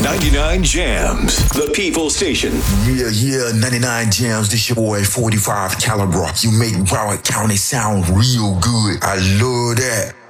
99 Jams, the people station. Yeah, 99 Jams. This your boy, 45 Caliber. You make Broward County sound real good. I love that.